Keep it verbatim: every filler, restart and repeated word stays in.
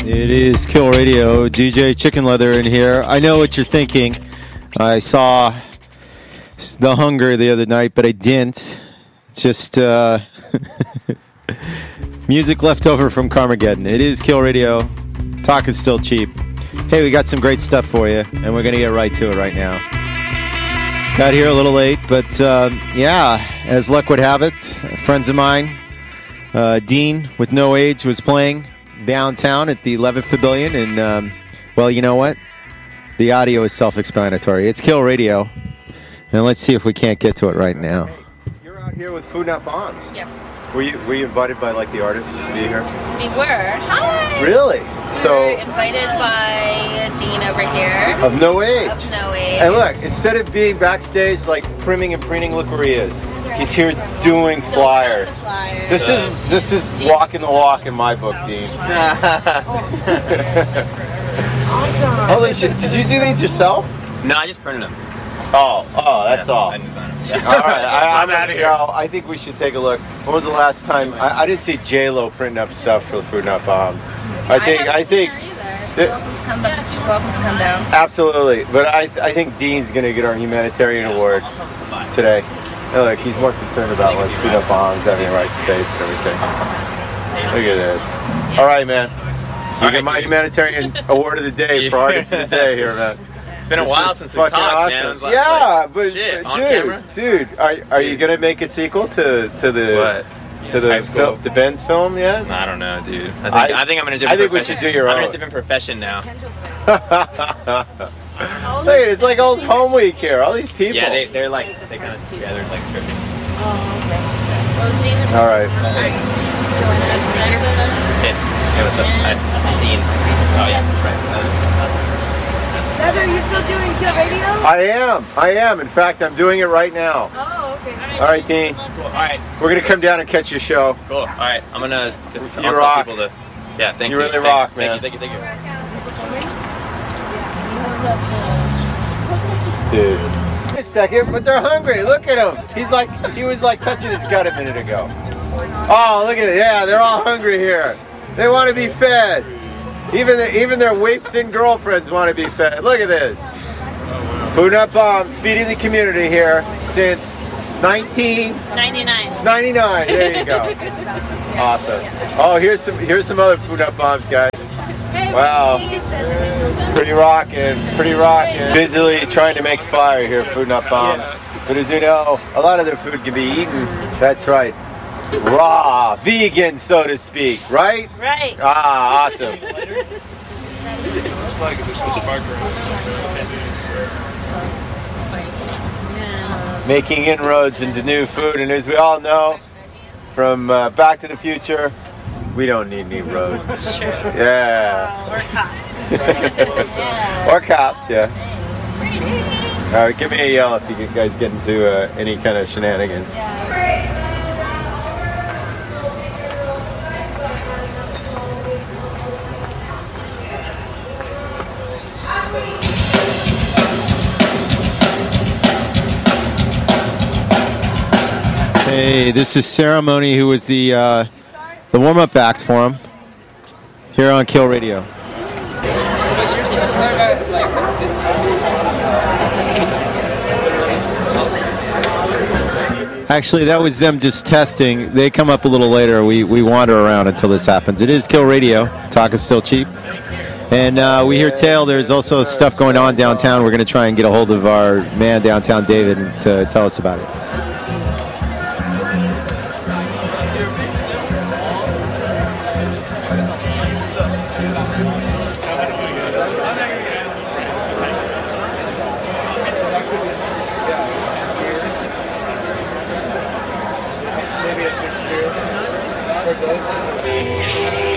It is Kill Radio, D J Chicken Leather in here. I know what you're thinking. I saw The Hunger the other night, but I didn't. It's just uh, music left over from Carmageddon. It is Kill Radio. Talk is still cheap. Hey, we got some great stuff for you, and we're going to get right to it right now. Got here a little late, but uh, yeah, as luck would have it, friends of mine, uh, Dean with No Age was playing downtown at the eleventh Pavilion, and um, well, you know what? The audio is self-explanatory. It's Kill Radio, and let's see if we can't get to it right now. Hey, you're out here with Food Not Bombs. Yes. Were you were you invited by like the artists to be here? We were. Hi. Really? We so were invited by Dean over here. Of No Age. Of No Age. And look, instead of being backstage like priming and preening, look where he is. He's here doing flyers. flyers. This is this is walking the walk in my book, Dean. Awesome. Holy shit! Did you do these yourself? No, I just printed them. Oh, oh, that's Yeah, all. I designed them. All right, I, I'm outta here. Go. I think we should take a look. When was the last time? I, I didn't see J Lo printing up stuff for the Food Not Bombs. I think. I, I think. She's welcome to come down. She's welcome to come down. Absolutely, but I I think Dean's gonna get our humanitarian award today. Oh, look, he's more concerned about like Food Not Bombs having the right space and everything. Look at this. All right, man. You get my humanitarian award of the day for artist of the day here, man. It's been a This while is since we fucking talked, awesome. man. It was like- yeah, like, but, shit, but on dude, camera? dude, are are you gonna make a sequel to to the What? to the High school? fil- the Benz film yet? I don't know, dude. I think I- I, think I'm in a I different. think we profession. should do your I'm in own. a different profession now. Look, it's like old home week here. All these people. Yeah, they they're like they kind of together like tripping. All right. Hey, hey, what's up? Hi, Dean. Oh yeah, right. Guys, are you still doing Kill Radio? I am. I am. In fact, I'm doing it right now. Oh, okay. All right, Dean. Cool. All right, We're gonna come down and catch your show. cool. All right, I'm gonna just You tell rock. people to. Yeah, thanks. You really Thanks. rock, Thank man. you, thank you, thank you. Dude. Wait a second, but they're hungry. Look at him. He's like, he was like touching his gut a minute ago. Oh, look at it. Yeah, they're all hungry here. They want to be fed. Even the, even their waif-thin girlfriends want to be fed. Look at this. Food Not Bombs, feeding the community here since nineteen ninety-nine. ninety-nine. There you go. Awesome. Oh, here's some here's some other Food Not Bombs, guys. Wow. Pretty rockin', pretty rockin'. Busily trying to make fire here at Food Not Bombs. But as you know, a lot of their food can be eaten. That's right. Raw, vegan, so to speak, right? Right. Ah, awesome. It's like there's no sparkler in this. Making inroads into new food, and as we all know from uh, Back to the Future, we don't need any roads. Sure. Yeah. Or cops. Or cops, yeah. All right, give me a yell if you guys get into uh, any kind of shenanigans. Hey, this is Ceremony, who was the uh, the warm-up act for him here on Kill Radio. Actually, that was them just testing. They come up a little later. We we wander around until this happens. It is Kill Radio. Talk is still cheap. And uh, we hear tale. There's also stuff going on downtown. We're going to try and get a hold of our man downtown, David, to tell us about it. Maybe it's experience.